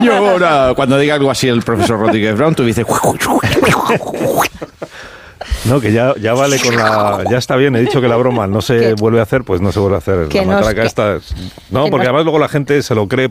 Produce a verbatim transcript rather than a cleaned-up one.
Yo ahora, cuando diga algo así el profesor Rodríguez Brown, tú dices... No, que ya, ya vale con la... Ya está bien, he dicho que la broma no se ¿Qué? vuelve a hacer, pues no se vuelve a hacer. Que La nos- matraca que- esta... No, que porque nos- además luego la gente se lo cree